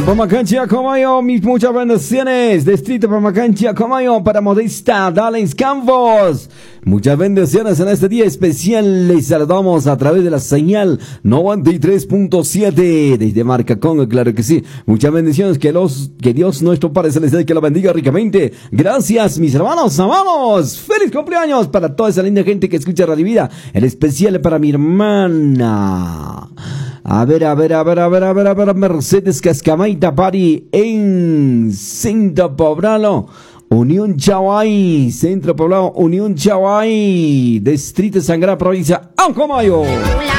Pamacancha Comayo, mis muchas bendiciones. Distrito Pamacancha Comayo para Modesta Dalens Campos. Muchas bendiciones en este día especial. Les saludamos a través de la señal 93.7 desde Marca Congo, claro que sí. Muchas bendiciones. Que Dios nuestro Padre Celestial que lo bendiga ricamente. Gracias, mis hermanos, amamos. Feliz cumpleaños para toda esa linda gente que escucha Radio Vida. El especial para mi hermana. A ver, Mercedes Cascamaita Pari en Centro Poblado, Unión Chaguay, Centro Poblado, Unión Chaguay, Distrito Sangrado, provincia Ancomayo.